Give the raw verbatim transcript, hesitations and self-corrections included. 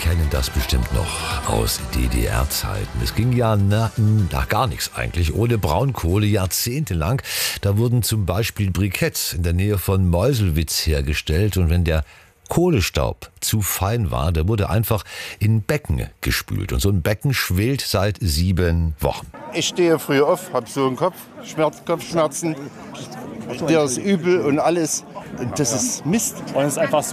kennen das bestimmt noch aus D D R-Zeiten. Es ging ja na, na, gar nichts eigentlich ohne Braunkohle jahrzehntelang. Da wurden zum Beispiel Briketts in der Nähe von Meuselwitz hergestellt. Und wenn der Kohlestaub zu fein war, der wurde einfach in Becken gespült. Und so ein Becken schwelt seit sieben Wochen. Ich stehe früh auf, habe so einen Kopf, Schmerz, Kopfschmerzen, der ist übel und alles. Und das ist Mist. Und es ist einfach